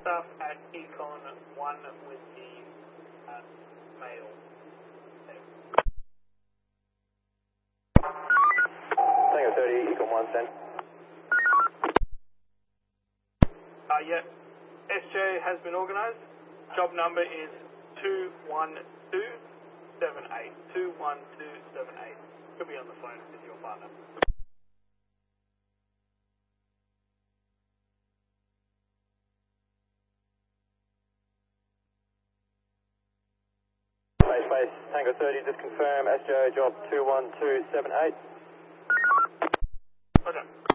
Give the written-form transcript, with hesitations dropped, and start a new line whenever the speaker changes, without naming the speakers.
staff at Econ 1 with the mail.
Tango 30, Econ 1, send.
Yeah, SJ has been organised. Job number is 21278. 21278. Could be on the phone with your partner.
Space, Tango 30, just confirm SJ job 21278.
Okay.